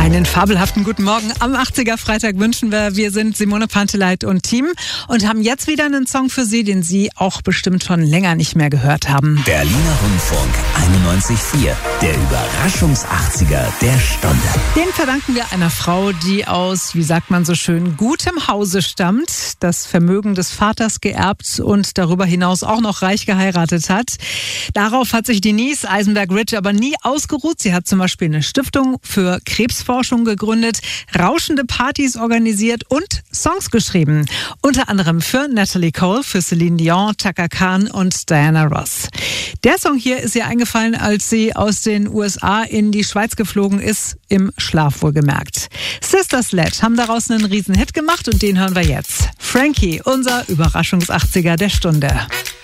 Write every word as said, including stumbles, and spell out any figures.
Einen fabelhaften guten Morgen am achtziger Freitag wünschen wir. Wir sind Simone Panteleit und Team und haben jetzt wieder einen Song für Sie, den Sie auch bestimmt schon länger nicht mehr gehört haben. Berliner Rundfunk einundneunzig Komma vier, der Überraschungs-achtziger der Stunde. Den verdanken wir einer Frau, die aus, wie sagt man so schön, gutem Hause stammt, das Vermögen des Vaters geerbt und darüber hinaus auch noch reich geheiratet hat. Darauf hat sich Denise Eisenberg-Rich aber nie ausgeruht. Sie hat zum Beispiel eine Stiftung für Krebsforschung gegründet, rauschende Partys organisiert und Songs geschrieben. Unter anderem für Natalie Cole, für Celine Dion, Chaka Khan und Diana Ross. Der Song hier ist ihr eingefallen, als sie aus den U S A in die Schweiz geflogen ist, im Schlaf wohlgemerkt. Sister Sledge haben daraus einen riesen Hit gemacht und den hören wir jetzt. Frankie, unser Überraschungs-achtziger der Stunde.